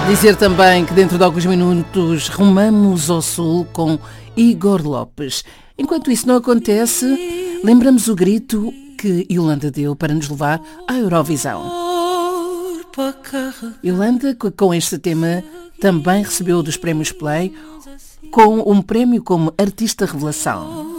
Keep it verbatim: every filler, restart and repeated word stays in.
Dizer também que dentro de alguns minutos rumamos ao sul com Igor Lopes. Enquanto isso não acontece, lembramos o grito que Yolanda deu para nos levar à Eurovisão. Yolanda, com este tema, também recebeu dos prémios Play com um prémio como Artista Revelação.